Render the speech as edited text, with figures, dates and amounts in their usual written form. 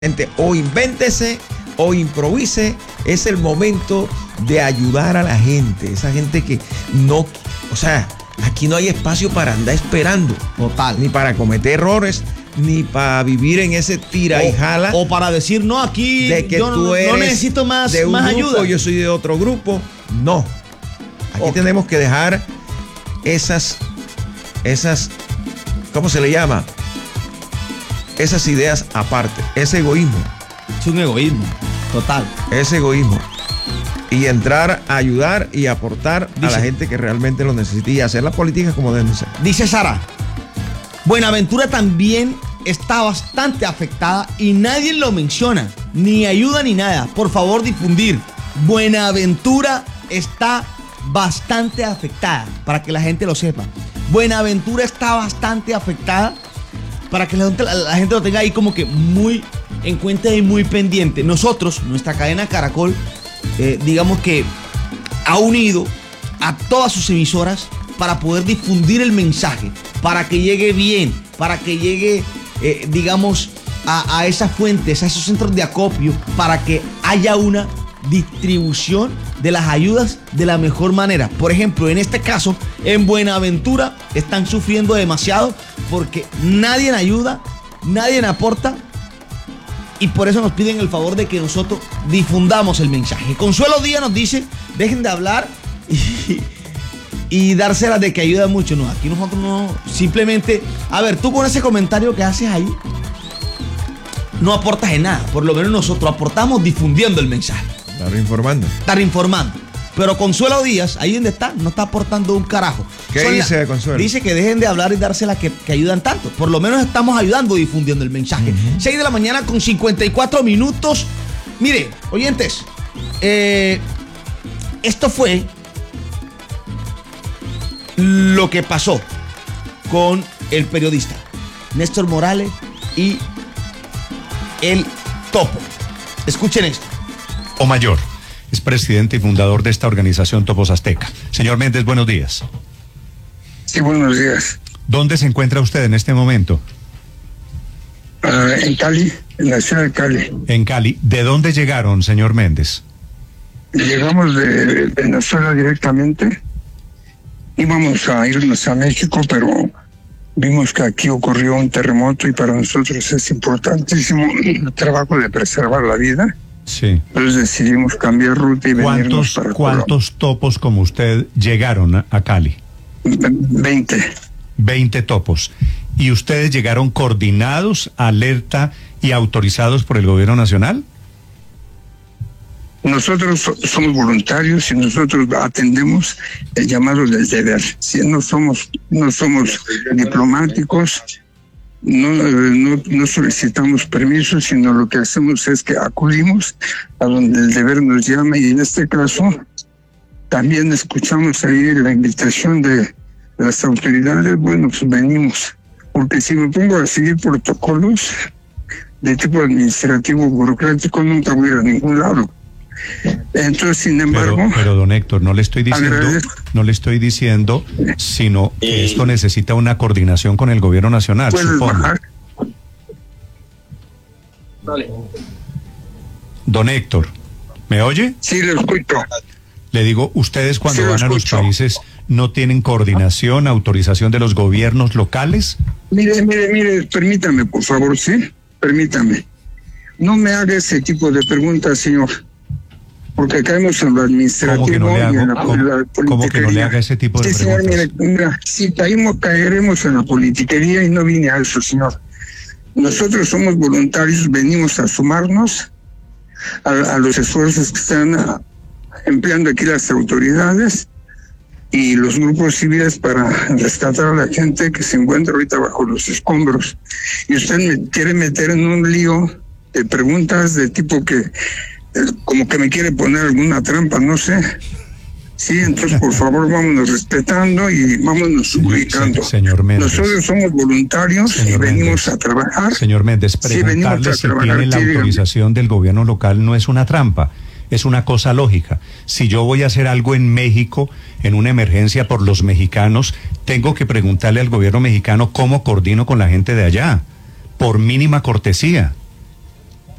Gente, o invéntese o improvise, es el momento de ayudar a la gente, esa gente que no, o sea, aquí no hay espacio para andar esperando, total, ni para cometer errores, ni para vivir en ese tira y jala, o para decir, no, aquí de que yo tú eres no necesito más, de un más grupo, ayuda. yo soy de otro grupo. No, aquí tenemos que dejar esas, ¿cómo se le llama? Esas ideas aparte, ese egoísmo. Es un egoísmo, total. Ese egoísmo. Y entrar a ayudar y aportar a la gente que realmente lo necesita y hacer las políticas como deben ser. Dice Sara, Buenaventura también está bastante afectada y nadie lo menciona, ni ayuda ni nada. Por favor, difundir. Buenaventura está bastante afectada, para que la gente lo sepa. Buenaventura está bastante afectada, para que la gente lo tenga ahí como que muy en cuenta y muy pendiente. Nosotros, nuestra cadena Caracol, digamos que ha unido a todas sus emisoras para poder difundir el mensaje, para que llegue bien, para que llegue, digamos, a esas fuentes, a esos centros de acopio, para que haya una distribución de las ayudas de la mejor manera. Por ejemplo, en este caso, en Buenaventura están sufriendo demasiado porque nadie ayuda, nadie aporta, y por eso nos piden el favor de que nosotros difundamos el mensaje. Consuelo Díaz nos dice, dejen de hablar y dárselas de que ayuda mucho. No, aquí nosotros no, simplemente, a ver, tú con ese comentario que haces ahí, no aportas en nada. Por lo menos nosotros aportamos difundiendo el mensaje. Estar informando. Pero Consuelo Díaz, ahí donde está, no está aportando un carajo. ¿Qué dice Consuelo? Dice que dejen de hablar y dárselas que ayudan tanto. Por lo menos estamos ayudando difundiendo el mensaje. 6 de la mañana con 54 minutos. Mire, oyentes, esto fue lo que pasó con el periodista Néstor Morales y el Topo. Escuchen esto. O Mayor es presidente y fundador de esta organización Topos Azteca. Señor Méndez, buenos días. Sí, buenos días. ¿Dónde se encuentra usted en este momento? En Cali, en la ciudad de Cali. En Cali. ¿De dónde llegaron, señor Méndez? Llegamos de Venezuela directamente. Íbamos a irnos a México, pero vimos que aquí ocurrió un terremoto y para nosotros es importantísimo el trabajo de preservar la vida. Sí. Entonces decidimos cambiar ruta y venirnos para ¿Cuántos topos como usted llegaron a Cali? 20 topos. ¿Y ustedes llegaron coordinados, alerta y autorizados por el gobierno nacional? Nosotros somos voluntarios y nosotros atendemos el llamado del deber. Si no somos diplomáticos, no solicitamos permiso, sino lo que hacemos es que acudimos a donde el deber nos llama, y en este caso también escuchamos ahí la invitación de las autoridades. Bueno, pues venimos, porque si me pongo a seguir protocolos de tipo administrativo, burocrático, nunca voy a ir a ningún lado. Entonces, sin embargo, pero don Héctor, no le estoy diciendo, sino que esto necesita una coordinación con el gobierno nacional, supongo. Bajar. Dale. Don Héctor, ¿me oye? Sí, lo escucho. Le digo, ustedes cuando van a los países, ¿no tienen coordinación, autorización de los gobiernos locales? Mire, permítame, por favor, ¿sí? Permítame. No me haga ese tipo de preguntas, señor, porque caemos en lo administrativo. ¿Cómo que no le hago? Y en la ¿Cómo que no le haga ese tipo de preguntas? Señor, mira, si caeremos en la politiquería, y no vine a eso, señor. Nosotros somos voluntarios, venimos a sumarnos a los esfuerzos que están empleando aquí las autoridades y los grupos civiles para rescatar a la gente que se encuentra ahorita bajo los escombros. Y usted me quiere meter en un lío de preguntas de tipo que como que me quiere poner alguna trampa, no sé. Sí, entonces por favor vámonos respetando y vámonos ubicando. Señor Méndez, nosotros somos voluntarios y venimos a trabajar. Señor Méndez, preguntarle si tiene la autorización del gobierno local no es una trampa, es una cosa lógica. Si yo voy a hacer algo en México, en una emergencia por los mexicanos, tengo que preguntarle al gobierno mexicano cómo coordino con la gente de allá, por mínima cortesía.